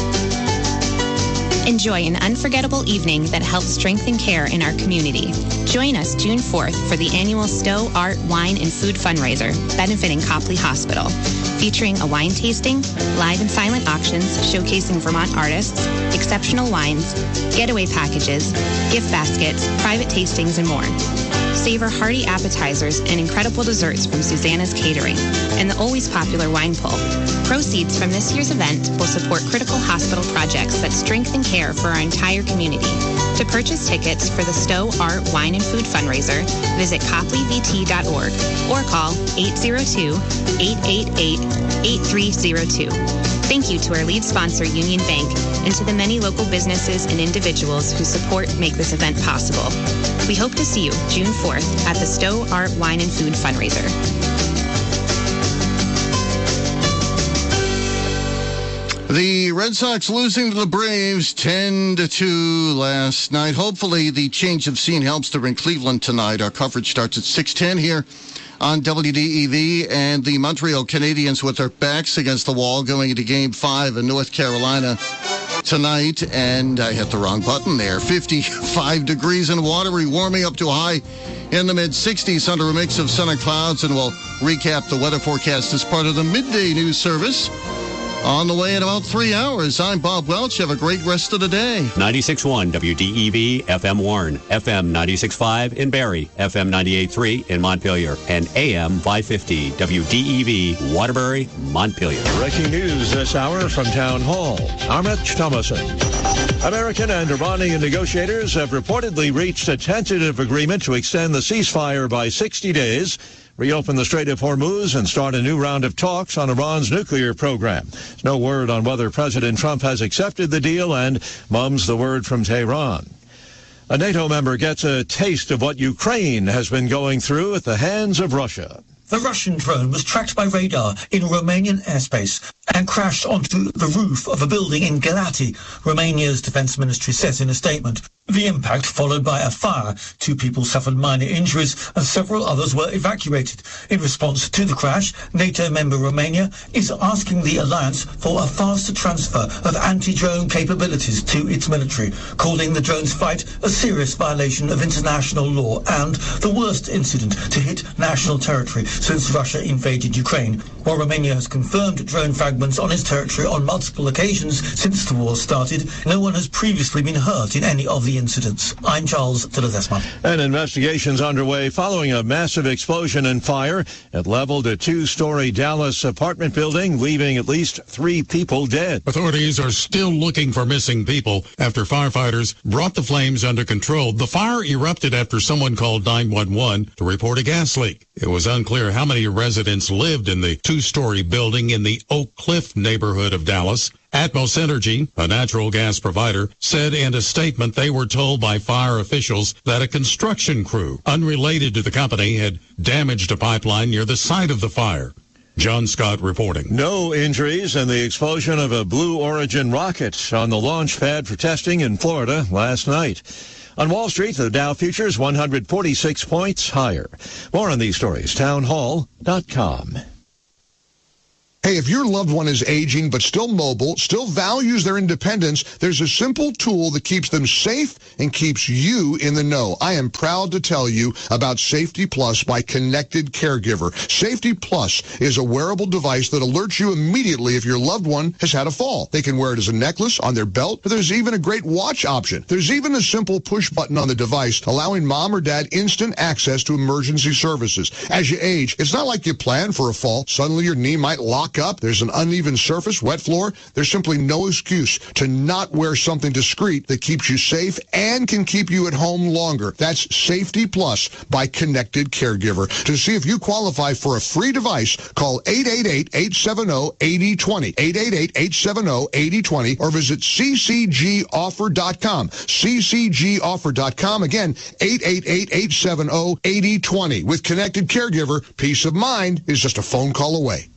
Enjoy an unforgettable evening that helps strengthen care in our community. Join us June 4th for the annual Stowe Art, Wine, and Food fundraiser benefiting Copley Hospital, featuring a wine tasting, live and silent auctions showcasing Vermont artists, exceptional wines, getaway packages, gift baskets, private tastings, and more. Savor hearty appetizers and incredible desserts from Susanna's Catering and the always popular wine pull. Proceeds from this year's event will support critical hospital projects that strengthen care for our entire community. To purchase tickets for the Stowe Art, Wine, and Food fundraiser, visit copleyvt.org or call 802-888-8302. Thank you to our lead sponsor, Union Bank, and to the many local businesses and individuals whose support make this event possible. We hope to see you June 4th at the Stowe Art, Wine, and Food fundraiser. The Red Sox losing to the Braves 10-2 last night. Hopefully the change of scene helps. They're in Cleveland tonight. Our coverage starts at 6:10 here on WDEV, and the Montreal Canadiens with their backs against the wall going into Game 5 in North Carolina tonight. And I hit the wrong button there. 55 degrees and watery, warming up to a high in the mid-60s under a mix of sun and clouds. And we'll recap the weather forecast as part of the midday news service on the way in about 3 hours. I'm Bob Welch. Have a great rest of the day. 96.1 WDEV FM Warren, FM 96.5 in Barrie, FM 98.3 in Montpelier, and AM 550 WDEV Waterbury, Montpelier. Breaking news this hour from Town Hall. I'm Rich Thomason. American and Iranian negotiators have reportedly reached a tentative agreement to extend the ceasefire by 60 days, reopen the Strait of Hormuz, and start a new round of talks on Iran's nuclear program. There's no word on whether President Trump has accepted the deal, and mum's the word from Tehran. A NATO member gets a taste of what Ukraine has been going through at the hands of Russia. The Russian drone was tracked by radar in Romanian airspace and crashed onto the roof of a building in Galati, Romania's defense ministry says in a statement. The impact followed by a fire. 2 people suffered minor injuries and several others were evacuated. In response to the crash, NATO member Romania is asking the alliance for a faster transfer of anti-drone capabilities to its military, calling the drone's fight a serious violation of international law and the worst incident to hit national territory since Russia invaded Ukraine. While Romania has confirmed drone fragments on its territory on multiple occasions since the war started, no one has previously been hurt in any of the incidents. I'm Charles de Ledesma. An investigation's underway following a massive explosion and fire. It leveled a two-story Dallas apartment building, leaving at least 3 people dead. Authorities are still looking for missing people after firefighters brought the flames under control. The fire erupted after someone called 911 to report a gas leak. It was unclear how many residents lived in the two-story building in the Oak Cliff neighborhood of Dallas. Atmos Energy, a natural gas provider, said in a statement they were told by fire officials that a construction crew unrelated to the company had damaged a pipeline near the site of the fire. John Scott reporting. No injuries in the explosion of a Blue Origin rocket on the launch pad for testing in Florida last night. On Wall Street, the Dow futures 146 points higher. More on these stories, townhall.com. Hey, if your loved one is aging but still mobile, still values their independence, there's a simple tool that keeps them safe and keeps you in the know. I am proud to tell you about Safety Plus by Connected Caregiver. Safety Plus is a wearable device that alerts you immediately if your loved one has had a fall. They can wear it as a necklace, on their belt, but there's even a great watch option. There's even a simple push button on the device allowing mom or dad instant access to emergency services. As you age, it's not like you plan for a fall. Suddenly your knee might lock up, there's an uneven surface, wet floor. There's simply no excuse to not wear something discreet that keeps you safe and can keep you at home longer. That's Safety Plus by Connected Caregiver. To see if you qualify for a free device, call 888-870-8020, 888-870-8020, or visit ccgoffer.com, ccgoffer.com. Again, 888-870-8020. With Connected Caregiver, peace of mind is just a phone call away.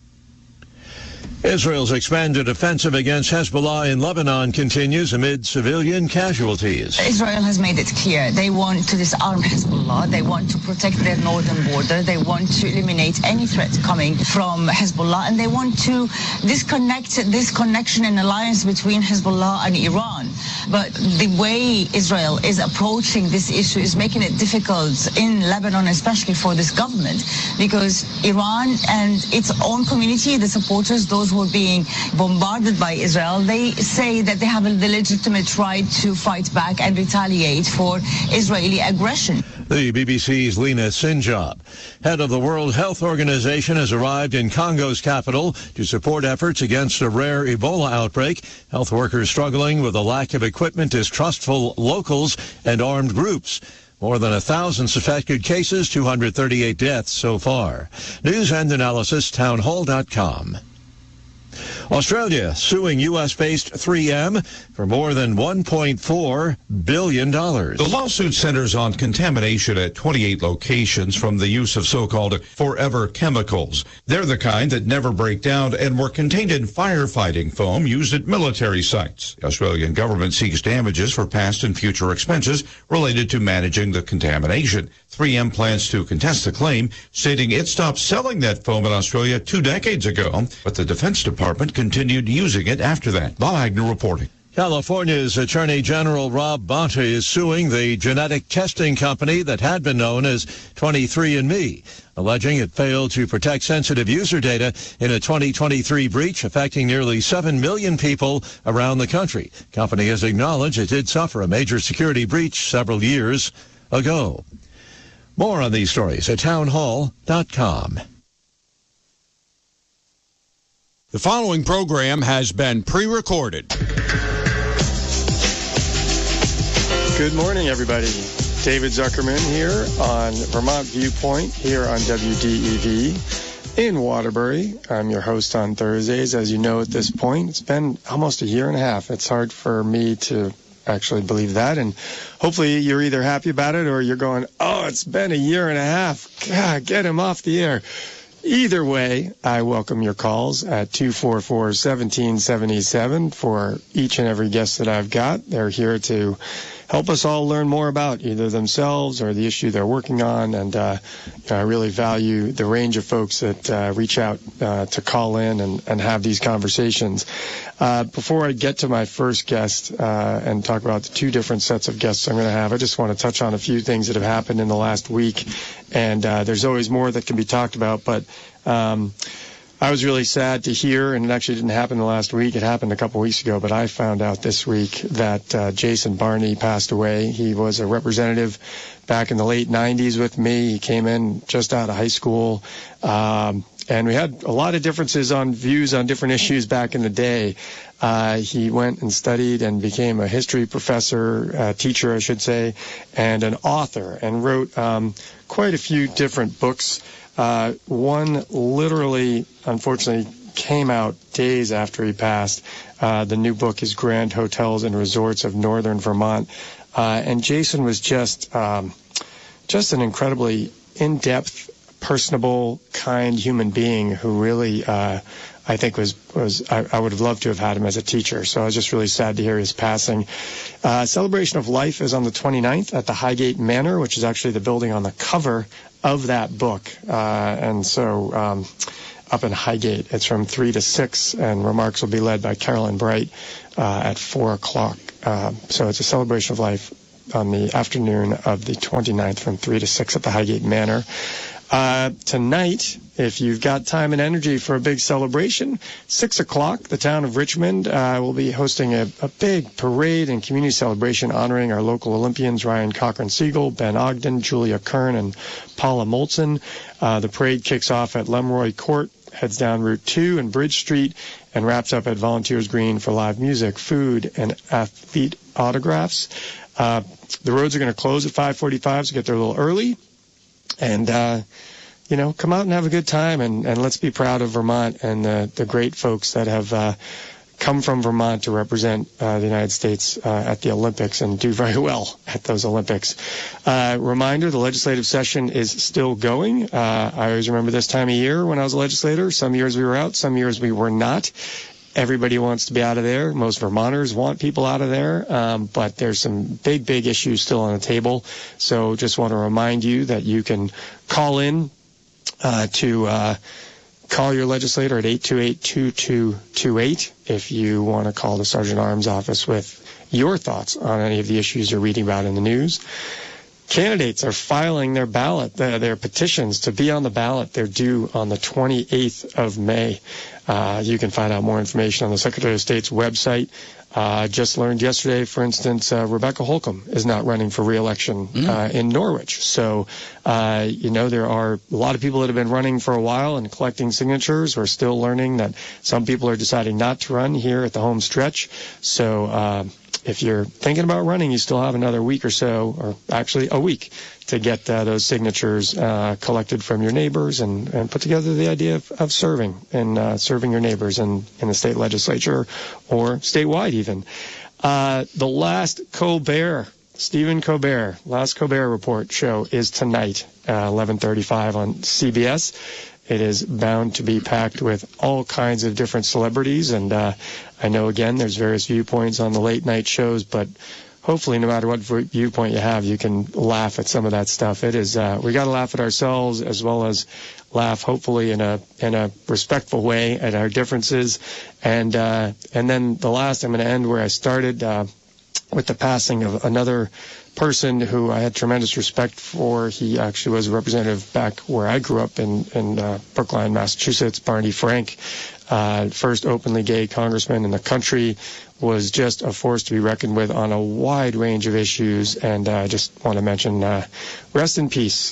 Israel's expanded offensive against Hezbollah in Lebanon continues amid civilian casualties. Israel has made it clear they want to disarm Hezbollah. They want to protect their northern border. They want to eliminate any threat coming from Hezbollah. And they want to disconnect this connection and alliance between Hezbollah and Iran. But the way Israel is approaching this issue is making it difficult in Lebanon, especially for this government, because Iran and its own community, the supporters, those who are being bombarded by Israel, they say that they have the legitimate right to fight back and retaliate for Israeli aggression. The BBC's Lena Sinjab, head of the World Health Organization, has arrived in Congo's capital to support efforts against a rare Ebola outbreak. Health workers struggling with a lack of equipment, distrustful locals, and armed groups. More than 1,000 suspected cases, 238 deaths so far. News and analysis, townhall.com. Australia suing U.S.-based 3M for more than $1.4 billion. The lawsuit centers on contamination at 28 locations from the use of so-called forever chemicals. They're the kind that never break down and were contained in firefighting foam used at military sites. The Australian government seeks damages for past and future expenses related to managing the contamination. 3M plans to contest the claim, stating it stopped selling that foam in Australia 2 decades ago, but the Defense Department continued using it after that. Bob Agnew reporting. California's Attorney General Rob Bonta is suing the genetic testing company that had been known as 23andMe, alleging it failed to protect sensitive user data in a 2023 breach affecting nearly 7 million people around the country. The company has acknowledged it did suffer a major security breach several years ago. More on these stories at townhall.com. The following program has been pre-recorded. Good morning, everybody. David Zuckerman here on Vermont Viewpoint here on WDEV in Waterbury. I'm your host on Thursdays. As you know, at this point, it's been almost a year and a half. It's hard for me to actually believe that, and hopefully you're either happy about it or you're going, oh, it's been a year and a half. God, get him off the air. Either way, I welcome your calls at 244-1777 for each and every guest that I've got. They're here to help us all learn more about either themselves or the issue they're working on. And I really value the range of folks that reach out to call in and have these conversations. Before I get to my first guest and talk about the 2 different sets of guests I'm going to have, I just want to touch on a few things that have happened in the last week. And there's always more that can be talked about, but I was really sad to hear, and it actually didn't happen the last week. It happened a couple weeks ago, but I found out this week that Jason Barney passed away. He was a representative back in the late 90s with me. He came in just out of high school, and we had a lot of differences on views on different issues back in the day. He went and studied and became a history professor, teacher, I should say, and an author, and wrote quite a few different books. One literally, unfortunately, came out days after he passed. The new book is Grand Hotels and Resorts of Northern Vermont. And Jason was just an incredibly in-depth, personable, kind human being who really, I think I would have loved to have had him as a teacher. So I was just really sad to hear his passing. Celebration of Life is on the 29th at the Highgate Manor, which is actually the building on the cover of that book. And so up in Highgate, it's from 3 to 6, and remarks will be led by Carolyn Bright at 4 o'clock. So it's a celebration of life on the afternoon of the 29th from 3 to 6 at the Highgate Manor. Tonight, if you've got time and energy for a big celebration, 6 o'clock, the town of Richmond will be hosting a big parade and community celebration honoring our local Olympians, Ryan Cochran-Siegel, Ben Ogden, Julia Kern, and Paula Moltzen. The parade kicks off at Lemroy Court, heads down Route 2 and Bridge Street, and wraps up at Volunteers Green for live music, food, and athlete autographs. The roads are going to close at 5:45, so get there a little early. And, come out and have a good time, and let's be proud of Vermont and the great folks that have come from Vermont to represent the United States at the Olympics and do very well at those Olympics. Reminder, the legislative session is still going. I always remember this time of year when I was a legislator. Some years we were out, some years we were not. Everybody wants to be out of there. Most Vermonters want people out of there, but there's some big issues still on the table. So just want to remind you that you can call in to call your legislator at 828-2228 if you want to call the Sergeant Arms office with your thoughts on any of the issues you're reading about in the news. Candidates are filing their ballot, their petitions to be on the ballot. They're due on the 28th of May. You can find out more information on the Secretary of State's website. Just learned yesterday, for instance, Rebecca Holcomb is not running for re-election in Norwich. So, there are a lot of people that have been running for a while and collecting signatures. We're still learning that some people are deciding not to run here at the home stretch. So, if you're thinking about running, you still have another week or so, or actually a week, to get those signatures collected from your neighbors and put together the idea of serving and serving your neighbors in the state legislature or statewide even. The last Stephen Colbert, last Colbert Report show is tonight, 11:35 on CBS. It is bound to be packed with all kinds of different celebrities, and I know, again, there's various viewpoints on the late-night shows, but hopefully no matter what viewpoint you have, you can laugh at some of that stuff. It is we got to laugh at ourselves as well as laugh, hopefully, in a respectful way at our differences. And then the last, I'm going to end where I started with the passing of another person who I had tremendous respect for. He actually was a representative back where I grew up in Brookline, Massachusetts. Barney Frank, first openly gay congressman in the country, was just a force to be reckoned with on a wide range of issues. And I just want to mention, rest in peace,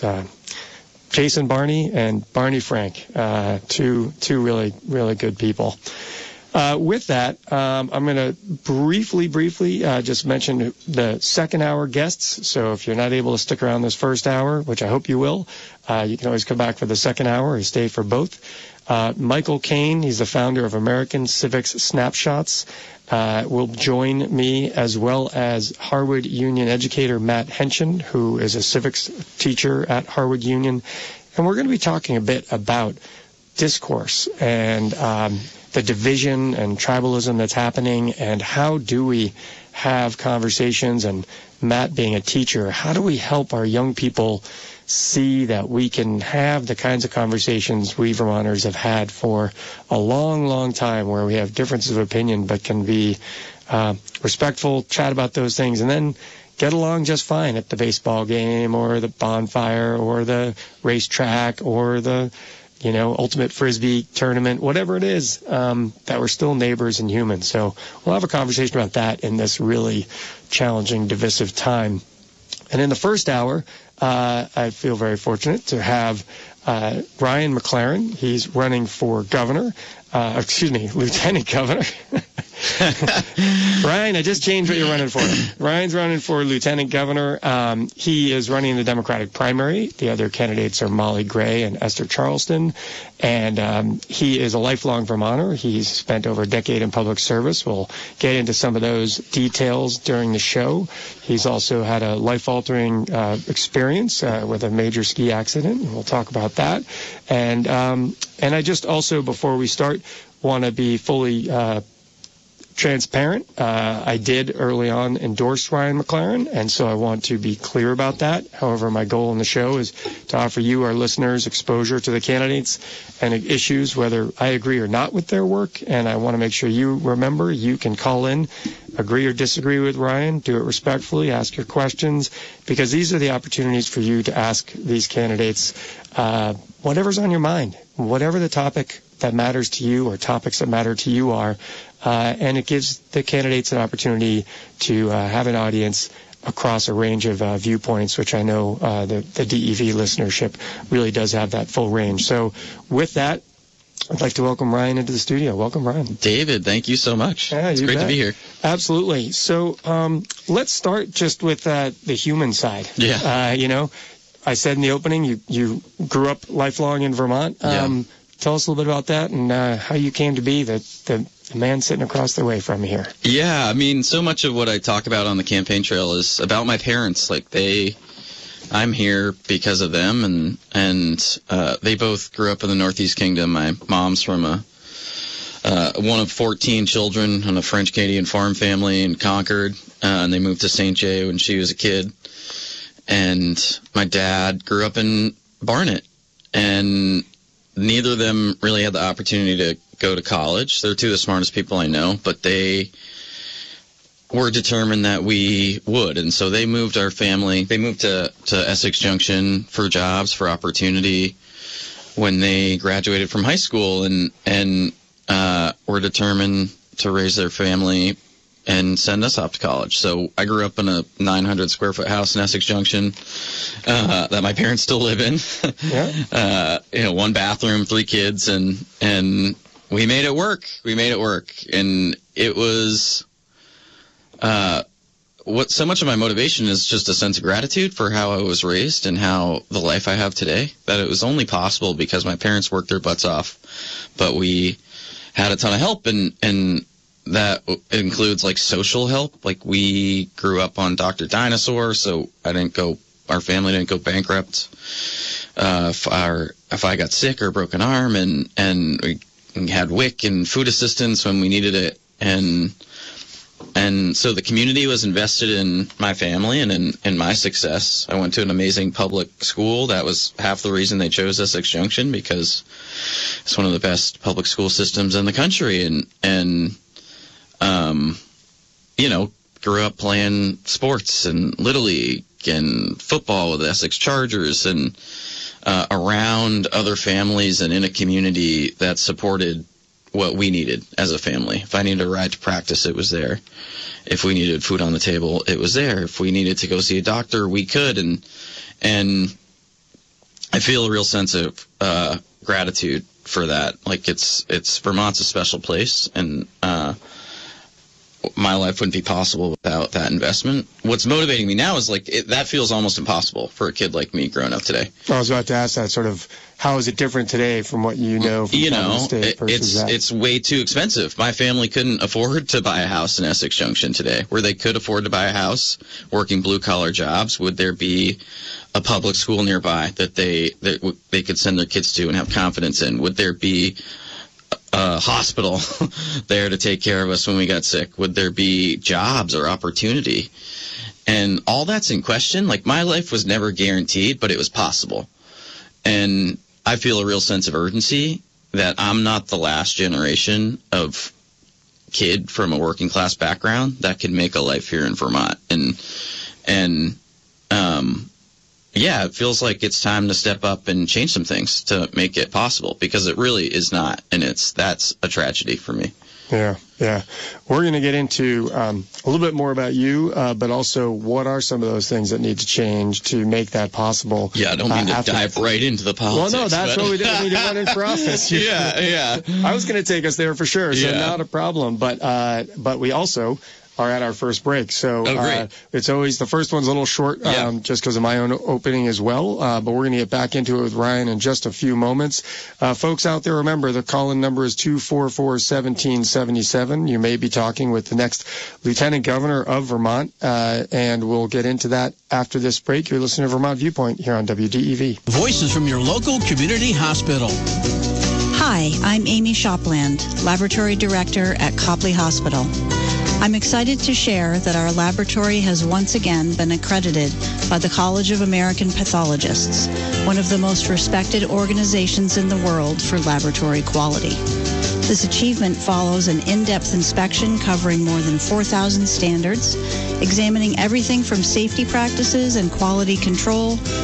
Jason Barney and Barney Frank, two really, really good people. With that, I'm going to briefly just mention the second hour guests. So if you're not able to stick around this first hour, which I hope you will, you can always come back for the second hour or stay for both. Michael Kane, he's the founder of American Civics Snapshots, will join me, as well as Harwood Union educator Matt Henshin, who is a civics teacher at Harwood Union. And we're going to be talking a bit about discourse and the division and tribalism that's happening, and how do we have conversations, and Matt being a teacher, how do we help our young people see that we can have the kinds of conversations we Vermonters have had for a long, long time, where we have differences of opinion but can be respectful, chat about those things, and then get along just fine at the baseball game or the bonfire or the racetrack or the ultimate Frisbee tournament, whatever it is, that we're still neighbors and humans. So we'll have a conversation about that in this really challenging, divisive time. And in the first hour, I feel very fortunate to have Ryan McLaren. He's running for governor. Lieutenant governor. Ryan, I just changed what you're running for. Ryan's running for lieutenant governor. He is running the Democratic primary. The other candidates are Molly Gray and Esther Charleston. And he is a lifelong Vermonter. He's spent over a decade in public service. We'll get into some of those details during the show. He's also had a life-altering experience with a major ski accident. We'll talk about that. And I just also, before we start, want to be fully transparent. I did early on endorse Ryan McLaren, and so I want to be clear about that. However, my goal in the show is to offer you, our listeners, exposure to the candidates and issues, whether I agree or not with their work. And I want to make sure you remember you can call in, agree or disagree with Ryan, do it respectfully, ask your questions, because these are the opportunities for you to ask these candidates whatever's on your mind, whatever the topic that matters to you or topics that matter to you are. And it gives the candidates an opportunity to have an audience across a range of viewpoints, which I know the DEV listenership really does have that full range. So with that, I'd like to welcome Ryan into the studio. Welcome, Ryan. David, thank you so much. Yeah, it's great to be here. Absolutely. So let's start just with the human side. Yeah. I said in the opening, you grew up lifelong in Vermont. Tell us a little bit about that and how you came to be the man sitting across the way from me here. Yeah, I mean, so much of what I talk about on the campaign trail is about my parents. I'm here because of them, and they both grew up in the Northeast Kingdom. My mom's from one of 14 children on a French-Canadian farm family in Concord, and they moved to St. Jay when she was a kid. And my dad grew up in Barnet, and neither of them really had the opportunity to go to college. They're two of the smartest people I know, but they were determined that we would. And so they moved our family. They moved to Essex Junction for jobs, for opportunity when they graduated from high school, and were determined to raise their family and send us off to college. So I grew up in a 900-square-foot house in Essex Junction that my parents still live in. Yeah. One bathroom, 3 kids, and we made it work. And it was so much of my motivation is just a sense of gratitude for how I was raised and how the life I have today, that it was only possible because my parents worked their butts off, but we had a ton of help, and that includes social help. We grew up on Dr. Dinosaur, so our family didn't go bankrupt if I got sick or a broken arm, and we had WIC and food assistance when we needed it, and so the community was invested in my family and in my success. I went to an amazing public school. That was half the reason they chose Essex Junction, because it's one of the best public school systems in the country, and grew up playing sports and Little League and football with the Essex Chargers, and around other families and in a community that supported what we needed as a family. If I needed a ride to practice, it was there. If we needed food on the table, it was there. If we needed to go see a doctor, we could. And I feel a real sense of gratitude for that. It's Vermont's a special place, and my life wouldn't be possible without that investment. What's motivating me now is that feels almost impossible for a kid like me growing up today. I was about to ask that, sort of, how is it different today from what you know from the state versus that? It's way too expensive. My family couldn't afford to buy a house in Essex Junction today. Where they could afford to buy a house working blue-collar jobs, would there be a public school nearby that they could send their kids to and have confidence in? Would there be a hospital there to take care of us when we got sick? Would there be jobs or opportunity? And all that's in question. My life was never guaranteed, but it was possible. And I feel a real sense of urgency that I'm not the last generation of kid from a working class background that can make a life here in Vermont. And yeah, it feels like it's time to step up and change some things to make it possible, because it really is not, and that's a tragedy for me. Yeah. We're going to get into a little bit more about you, but also what are some of those things that need to change to make that possible. Yeah, I don't mean to dive right into the politics. Well, no, that's what we did. We need to run in for office. Yeah. I was going to take us there for sure, so not a problem. But we also are at our first break. So it's always, the first one's a little short just because of my own opening as well. But we're going to get back into it with Ryan in just a few moments. Folks out there, remember, the call-in number is 244-1777. You may be talking with the next Lieutenant Governor of Vermont, and we'll get into that after this break. You're listening to Vermont Viewpoint here on WDEV. Voices from your local community hospital. Hi, I'm Amy Shopland, Laboratory Director at Copley Hospital. I'm excited to share that our laboratory has once again been accredited by the College of American Pathologists, one of the most respected organizations in the world for laboratory quality. This achievement follows an in-depth inspection covering more than 4,000 standards, examining everything from safety practices and quality control